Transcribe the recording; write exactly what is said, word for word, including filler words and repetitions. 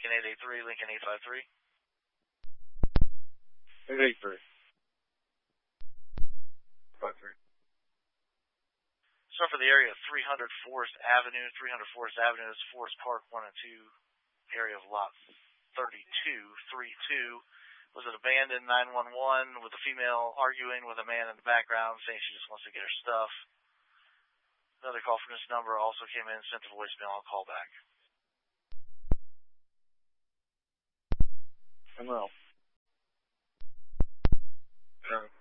Lincoln eight eight three, Lincoln eight five three. eight eight three. five three. So for the area of three hundred Forest Avenue, three hundred Forest Avenue is Forest Park one and two, area of lot thirty-two, thirty-two. Was it abandoned? nine one one with a female arguing with a man in the background saying she just wants to get her stuff. Another call from this number also came in, sent to voicemail. I'll call back. Monroe. Yeah.